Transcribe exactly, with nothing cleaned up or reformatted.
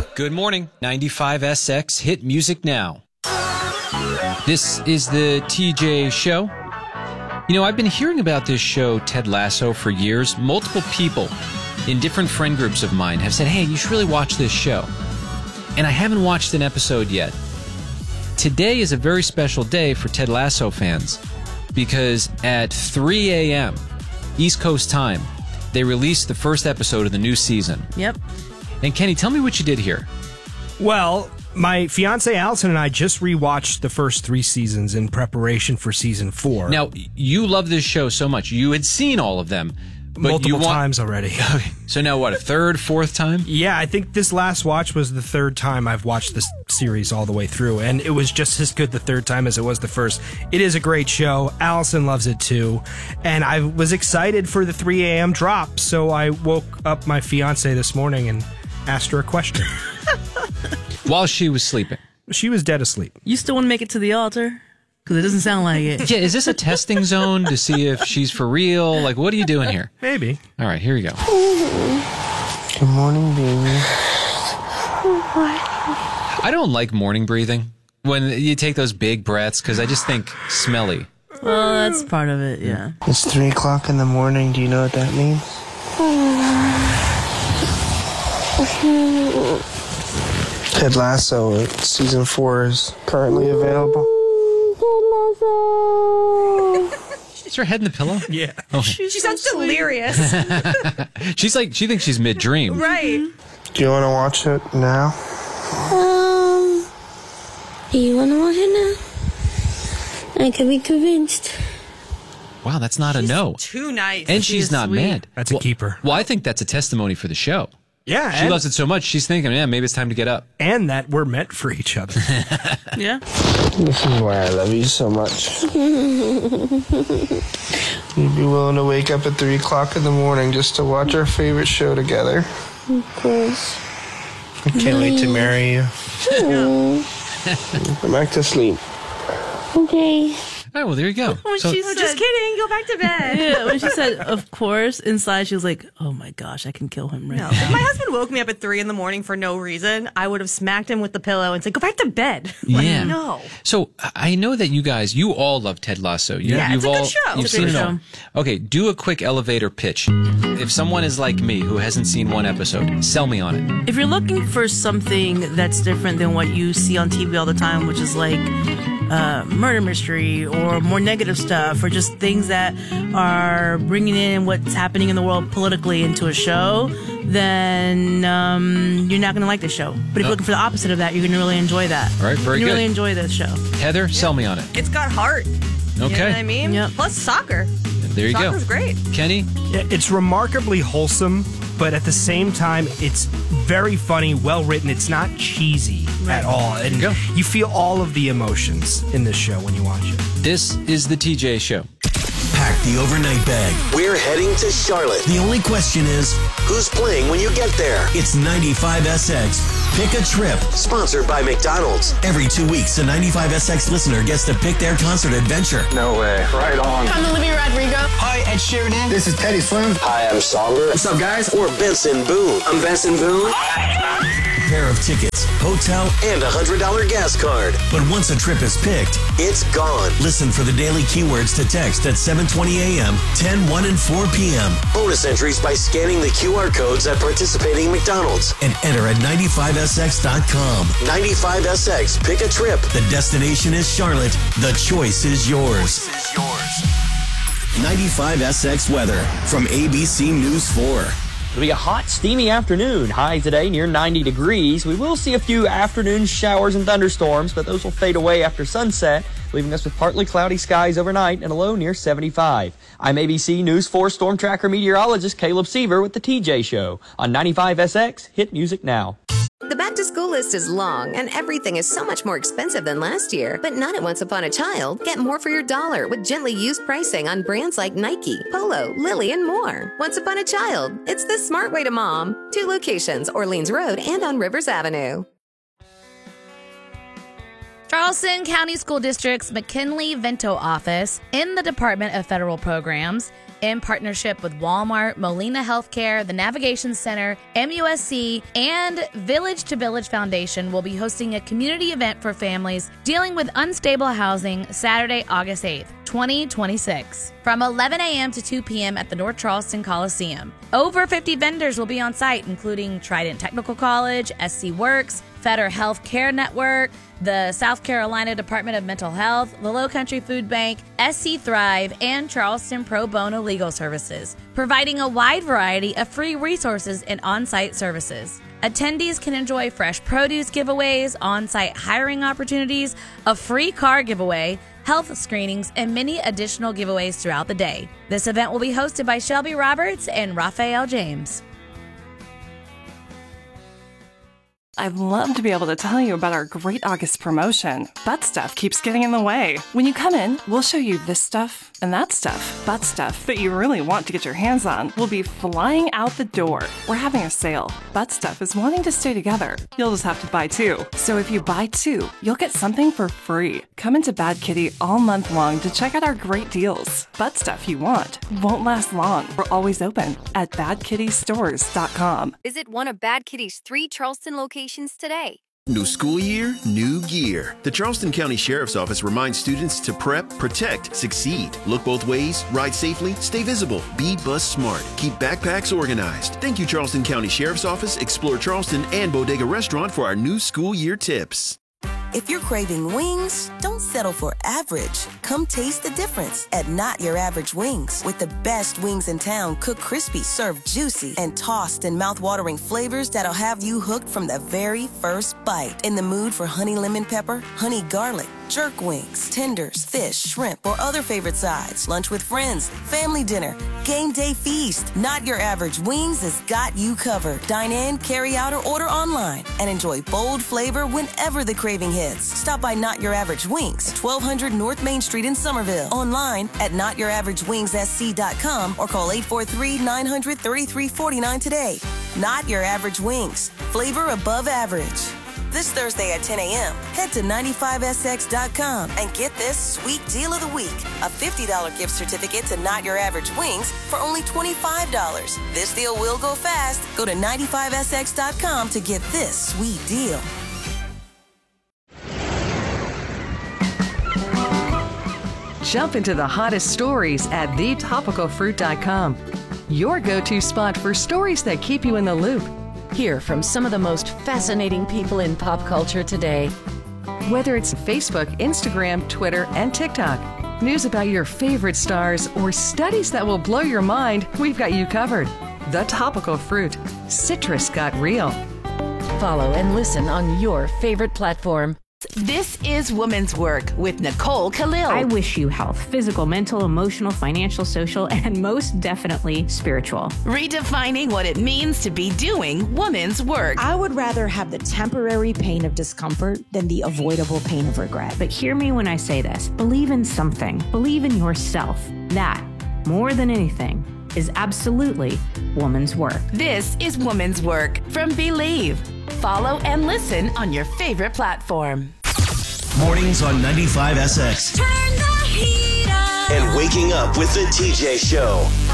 Good morning. ninety-five S X Hit Music Now. This is the T J Show. You know, I've been hearing about this show, Ted Lasso, for years. Multiple people in different friend groups of mine have said, hey, you should really watch this show. And I haven't watched an episode yet. Today is a very special day for Ted Lasso fans because at three a.m. East Coast time, they released the first episode of the new season. Yep. And Kenny, tell me what you did here. Well, my fiance Allison and I just rewatched the first three seasons in preparation for season four. Now, you love this show so much. You had seen all of them. But Multiple you want... times already. Okay. So now what, a third, fourth time? Yeah, I think this last watch was the third time I've watched this series all the way through, and it was just as good the third time as it was the first. It is a great show. Allison loves it too, and I was excited for the three a.m. drop, so I woke up my fiance this morning and asked her a question. While she was sleeping. She was dead asleep. You still want to make it to the altar? Because it doesn't sound like it. Yeah, is this a testing zone to see if she's for real? Like, what are you doing here? Maybe. All right, here you go. Good morning, baby. I don't like morning breathing when you take those big breaths because I just think smelly. Well, that's part of it, yeah. It's three o'clock in the morning. Do you know what that means? Ted Lasso, season four is currently available. Is her head in the pillow? Yeah. Okay. She sounds delirious. She's like, she thinks she's mid-dream. Right. Do you want to watch it now? Um, do you want to watch it now? I can be convinced. Wow, that's not a no. Too nice. And She she's is not sweet. mad. That's a well, keeper. Well, I think that's a testimony for the show. Yeah, She and, loves it so much, she's thinking, yeah, maybe it's time to get up. and that we're meant for each other. Yeah? This is why I love you so much. You'd be willing to wake up at three o'clock in the morning just to watch our favorite show together. Of course. I can't wait to marry you. Go back to sleep. Okay. All right, well, there you go. When So- she Oh, said, just kidding. Go back to bed. yeah, when she said, of course, inside she was like, oh my gosh, I can kill him right No. now. If my husband woke me up at three in the morning for no reason, I would have smacked him with the pillow and said, go back to bed. Like, Yeah. no. So I know that you guys, you all love Ted Lasso. You, Yeah, you've it's a good all, show. You've It's a seen good it all. Okay, do a quick elevator pitch. If someone is like me who hasn't seen one episode, sell me on it. If you're looking for something that's different than what you see on T V all the time, which is like uh, murder mystery or more negative stuff or just things that are bringing in what's happening in the world politically into a show, then um, you're not going to like the show. But if you're looking for the opposite of that, you're going to really enjoy that. All right, very you good. really enjoy this show. Heather, sell me on it. It's got heart. You know what Okay, I mean? Yep. Plus soccer. there you Soccer's go. great. Kenny, Yeah, it's remarkably wholesome, but at the same time, it's very funny, well written. It's not cheesy at all. And you go. you feel all of the emotions in this show when you watch it. this is the T J Show. Pack the overnight bag. We're heading to Charlotte. The only question is, Who's playing when you get there? it's ninety-five S X. Pick a trip. Sponsored by McDonald's. Every two weeks, a ninety-five S X listener gets to pick their concert adventure. No way. Right on. I'm Olivia Rodrigo. Hi, Ed Sheeran. This is Teddy Swims. Hi, I'm Somber. What's up, guys? Or Benson Boone. I'm Benson Boone. Pair of tickets, hotel, And a one hundred dollars gas card. but once a trip is picked, It's gone. listen for the daily keywords to text at seven twenty a.m., ten, one, and four p.m. Bonus entries by scanning the Q R codes at participating McDonald's. and enter at ninety-five S X dot com. ninety-five S X. Pick a trip. The destination is Charlotte. The choice is yours. ninety-five S X weather from A B C News four. It'll be a hot, steamy afternoon. High today near ninety degrees. We will see a few afternoon showers and thunderstorms, but those will fade away after sunset, leaving us with partly cloudy skies overnight and a low near seventy-five. I'm A B C News four Storm Tracker meteorologist Caleb Seaver with the T J Show on ninety-five S X Hit Music Now. The back-to-school list is long, and everything is so much more expensive than last year. But not at Once Upon a Child. Get more for your dollar with gently used pricing on brands like Nike, Polo, Lily, and more. Once Upon a Child. It's the smart way to mom. Two locations, Orleans Road and on Rivers Avenue. Charleston County School District's McKinley-Vento office in the Department of Federal Programs In partnership with Walmart, Molina Healthcare, the Navigation Center, M U S C, and Village to Village Foundation will be hosting a community event for families dealing with unstable housing Saturday, August eighth, twenty twenty-six, from eleven a.m. to two p.m. at the North Charleston Coliseum. Over fifty vendors will be on site, including Trident Technical College, S C Works, Fetter Health Care Network, the South Carolina Department of Mental Health, the Low Country Food Bank, S C Thrive, and Charleston Pro Bono Legal Services, providing a wide variety of free resources and on-site services. Attendees can enjoy fresh produce giveaways, on-site hiring opportunities, a free car giveaway, health screenings, and many additional giveaways throughout the day. This event will be hosted by Shelby Roberts and Raphael James. I'd love to be able to tell you about our great August promotion, but stuff keeps getting in the way. When you come in, we'll show you this stuff and that stuff, but stuff that you really want to get your hands on will be flying out the door. We're having a sale. Butt Stuff is wanting to stay together. You'll just have to buy two. So if you buy two, you'll get something for free. Come into Bad Kitty all month long to check out our great deals. Butt Stuff you want won't last long. We're always open at bad kitty stores dot com. Visit one of Bad Kitty's three Charleston locations today. New school year, new gear. The Charleston County Sheriff's Office reminds students to prep, protect, succeed. Look both ways, ride safely, stay visible, be bus smart, keep backpacks organized. Thank you, Charleston County Sheriff's Office, Explore Charleston, and Bodega Restaurant for our new school year tips. If you're craving wings, don't settle for average. Come taste the difference at Not Your Average Wings. With the best wings in town, cooked crispy, served juicy, and tossed in mouth-watering flavors that'll have you hooked from the very first bite. In the mood for honey lemon pepper, honey garlic, jerk wings, tenders, fish, shrimp, or other favorite sides, lunch with friends, family dinner, game day feast. Not Your Average Wings has got you covered. Dine in, carry out, or order online and enjoy bold flavor whenever the craving hits. Stop by Not Your Average Wings, twelve hundred North Main Street in Somerville. Online at not your average wings s c dot com or call eight four three, nine hundred, thirty-three forty-nine today. Not Your Average Wings, flavor above average. This Thursday at ten a.m., head to ninety-five S X dot com and get this sweet deal of the week. A fifty dollars gift certificate to Not Your Average Wings for only twenty-five dollars. This deal will go fast. Go to ninety-five S X dot com to get this sweet deal. Jump into the hottest stories at the topical fruit dot com. Your go-to spot for stories that keep you in the loop. Hear from some of the most fascinating people in pop culture today. Whether it's Facebook, Instagram, Twitter, and TikTok, news about your favorite stars, or studies that will blow your mind, we've got you covered. The Topical Fruit. Citrus got real. Follow and listen on your favorite platform. This is Woman's Work with Nicole Khalil. I wish you health, physical, mental, emotional, financial, social, and most definitely spiritual. Redefining what it means to be doing woman's work. I would rather have the temporary pain of discomfort than the avoidable pain of regret. But hear me when I say this. Believe in something. Believe in yourself. That, more than anything, is absolutely woman's work. This is Woman's Work from Believe. Follow and listen on your favorite platform. Mornings on ninety-five S X. Turn the heat up. And waking up with the T J Show.